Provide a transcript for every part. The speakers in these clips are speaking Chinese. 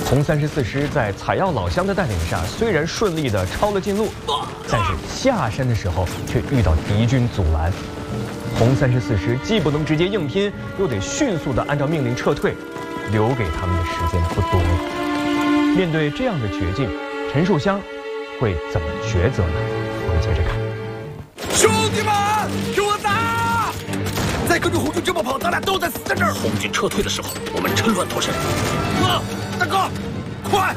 红34师在采药老乡的带领下，虽然顺利地抄了近路，但是下山的时候却遇到敌军阻拦。红34师既不能直接硬拼，又得迅速地按照命令撤退，留给他们的时间不多了。面对这样的绝境，陈树湘会怎么抉择呢？我们接着看。 兄弟们，给我打！再跟着红军这么跑，咱俩都得死在这儿。 红军撤退的时候，我们趁乱脱身。 大哥，快！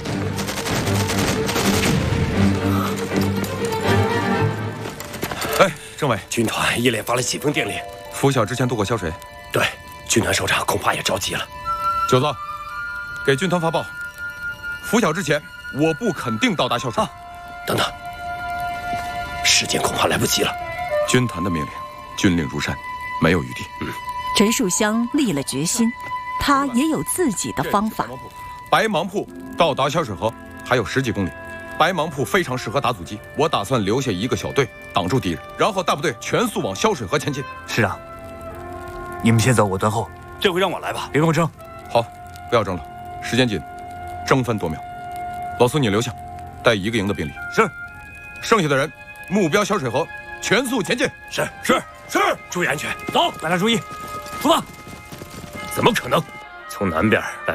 哎，政委， 军团一连发了几封电令。 拂晓之前渡过潇水。 对，军团首长恐怕也着急了。 九子，给军团发报，拂晓之前，我部肯定到达潇水。 等等，时间恐怕来不及了。 军团的命令，军令如山，没有余地。 陈树湘立了决心，他也有自己的方法。 白芒铺到达潇水河还有10几公里，白芒铺非常适合打阻击，我打算留下一个小队挡住敌人，然后大部队全速往潇水河前进。 师长，你们先走，我断后。 这回让我来吧， 别跟我争。 好，不要争了，时间紧，争分夺秒。老苏，你留下，带1个营的兵力。 是。 剩下的人，目标潇水河，全速前进。 是，注意安全。 走，大家注意，出发。 怎么可能？从南边来